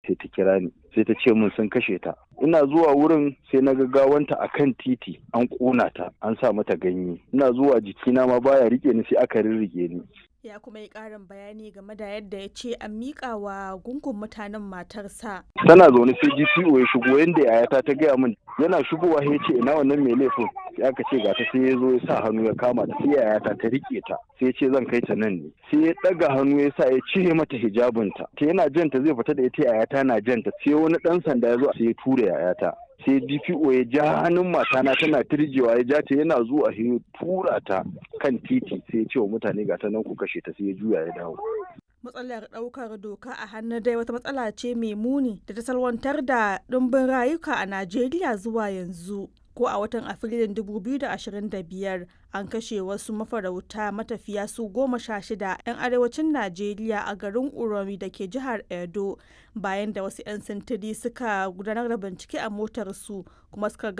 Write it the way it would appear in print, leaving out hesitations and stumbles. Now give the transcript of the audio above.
sai ta kira ni sai ta ce min sun kashe ta. Ina zuwa wurin sai na ga gawanta a kan titi an ƙona ta an sa mata ganye. Ina zuwa jikina ma baya rike ni sai aka rirrike ni. Ya kuma yi ƙarin bayani game da yadda ya ce an miƙa wa gungun mutanen matarsa. Tana zaune sai DPO ya shigo yanda yayata ta gaya min, yana shigowa ya ce ina wannan mai laifin, sai aka ce ga ta, sai ya zo ya sa hannu ya kama ta, sai yayata ta rike ta sai ya ce zan kai ta nan ne, sai ya ɗaga hannu ya sa ya cire mata hijabinta, ta yana janta zai fita da ita, yayata na janta, sai wani ɗan sanda ya zo sai ya ture yayata. Sai DPO ya ja hannun matana tana tirjewa ya ja ta, yana zuwa ya tura ta kan titi sai ya ce wa mutane ga ta nan ku kashe ta, sai ya juya ya dawo. Matsalar ɗaukar doka a hannu dai wata matsala ce mai muni da ta salwantar da ɗumbin rayuka a Najeriya zuwa yanzu. Ko a watan Afrilun 2025 an kashe wasu mafarauta matafiya su 16 'yan arewacin Najeriya a garin Uromi da ke jihar Edo bayan da wasu 'yan sintiri suka gudanar da bincike a motarsu kuma suka